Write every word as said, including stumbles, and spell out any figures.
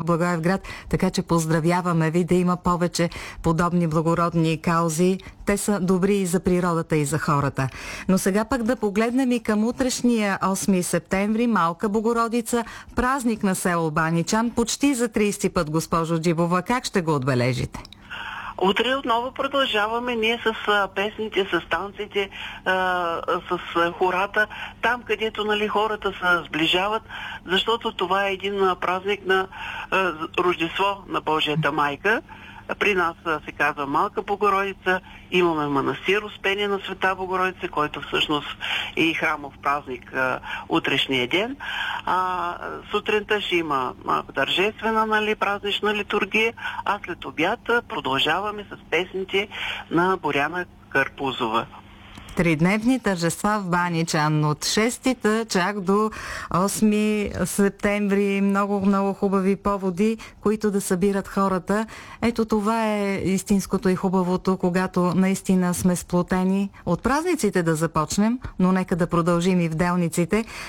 Благоевград, така че поздравяваме ви да има повече подобни благородни каузи. Те са добри и за природата, и за хората. Но сега пък да погледнем и към утрешния осми септември, Малка Богородица, празник на село Баничан, почти за трийсети път, госпожо Джибова. Как ще го отбележите? Утре отново продължаваме ние с а, песните, с танците, а, с а, хората, там където, нали, хората се сближават, защото това е един а, празник на а, Рождество на Божията майка. При нас а, се казва Малка Богородица, имаме манастир Успение на Света Богородица, който всъщност е и храмов празник а, утрешния ден. А, сутринта ще има а, тържествена, нали, празнична литургия, а след обяд продължаваме с песните на Боряна Карпузова. Тридневни тържества в Баничан от шестите чак до осми септември. Много, много хубави поводи, които да събират хората. Ето това е истинското и хубавото, когато наистина сме сплотени. От празниците да започнем, но нека да продължим и в делниците.